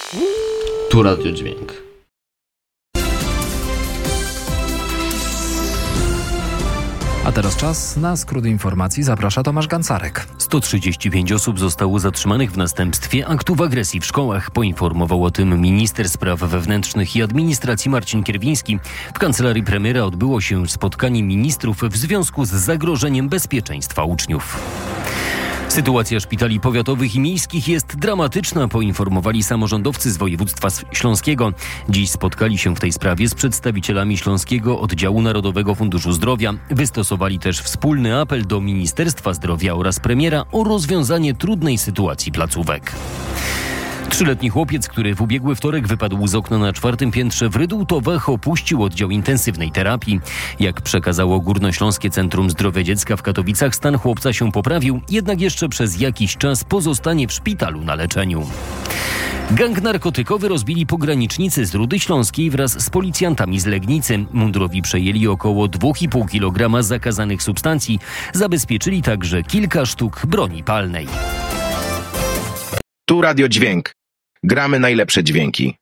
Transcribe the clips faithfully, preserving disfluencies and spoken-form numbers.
Tu Radio Dźwięk. A teraz czas na skrót informacji. Zaprasza Tomasz Gancarek. sto trzydzieści pięć osób zostało zatrzymanych w następstwie aktów agresji w szkołach. Poinformował o tym minister spraw wewnętrznych i administracji Marcin Kierwiński. W kancelarii premiera odbyło się spotkanie ministrów w związku z zagrożeniem bezpieczeństwa uczniów. Sytuacja szpitali powiatowych i miejskich jest dramatyczna, poinformowali samorządowcy z województwa śląskiego. Dziś spotkali się w tej sprawie z przedstawicielami Śląskiego Oddziału Narodowego Funduszu Zdrowia. Wystosowali też wspólny apel do Ministerstwa Zdrowia oraz premiera o rozwiązanie trudnej sytuacji placówek. Trzyletni chłopiec, który w ubiegły wtorek wypadł z okna na czwartym piętrze w Rydultowach, opuścił oddział intensywnej terapii. Jak przekazało Górnośląskie Centrum Zdrowia Dziecka w Katowicach, stan chłopca się poprawił, jednak jeszcze przez jakiś czas pozostanie w szpitalu na leczeniu. Gang narkotykowy rozbili pogranicznicy z Rudy Śląskiej wraz z policjantami z Legnicy. Mundurowi przejęli około dwa i pół kilograma zakazanych substancji. Zabezpieczyli także kilka sztuk broni palnej. Tu Radio Dźwięk. Gramy najlepsze dźwięki.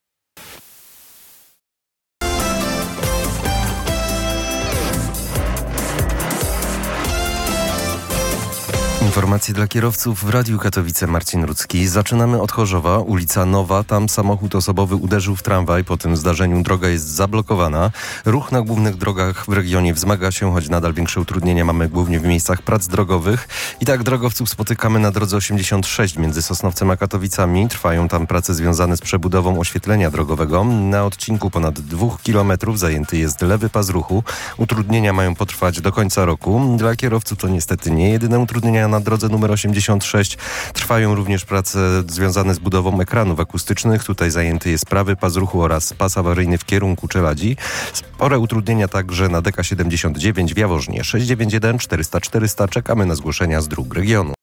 Informacje dla kierowców w Radiu Katowice. Marcin Rudzki. Zaczynamy od Chorzowa, ulica Nowa. Tam samochód osobowy uderzył w tramwaj. Po tym zdarzeniu droga jest zablokowana. Ruch na głównych drogach w regionie wzmaga się, choć nadal większe utrudnienia mamy głównie w miejscach prac drogowych. I tak drogowców spotykamy na drodze osiemdziesiąt sześć między Sosnowcem a Katowicami. Trwają tam prace związane z przebudową oświetlenia drogowego. Na odcinku ponad dwóch kilometrów zajęty jest lewy pas ruchu. Utrudnienia mają potrwać do końca roku. Dla kierowców to niestety nie jedyne utrudnienia na drodze numer osiemdziesiąt sześć. Trwają również prace związane z budową ekranów akustycznych. Tutaj zajęty jest prawy pas ruchu oraz pas awaryjny w kierunku Czeladzi. Spore utrudnienia także na D K siedemdziesiąt dziewięć w Jaworznie. sześć dziewięć jeden czterysta czterysta. Czekamy na zgłoszenia z dróg regionu.